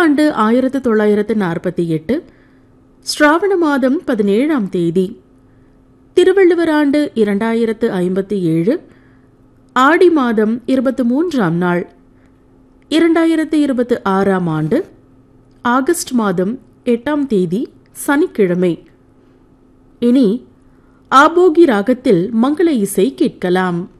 ஆண்டு 1948 ஸ்ராவண மாதம் 17ஆம் தேதி. திருவள்ளுவர் ஆண்டு 2057 ஆடி மாதம் 23ஆம் நாள். 2026ஆம் ஆண்டு ஆகஸ்ட் மாதம் 8ஆம் தேதி சனிக்கிழமை. இனி ஆபோகி ராகத்தில் மங்கள இசை கேட்கலாம்.